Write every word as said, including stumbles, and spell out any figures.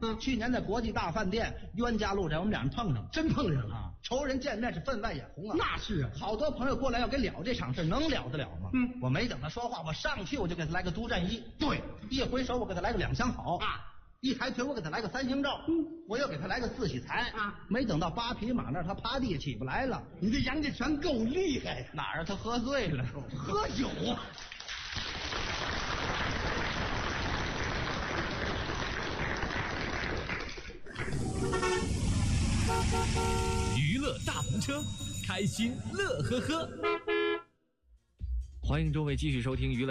嗯， 去年在国际大饭店冤家路在我们俩人碰上， 真碰上了啊！仇人见面是分外眼红啊。 那是啊， 好多朋友过来要给了这场事，能了得了吗？ 嗯， 我没等他说话，我上去我就给他来个独占一。 对， 一回手我给他来个两相好啊， 一抬腿我给他来个三星照， 嗯， 我又给他来个四喜财啊。 没等到八匹马那儿，他趴地起不来了。 你这杨家全够厉害呀！ 哪儿？他喝醉了， 喝酒啊！ 娱乐大篷车，开心乐呵呵。欢迎各位继续收听娱乐。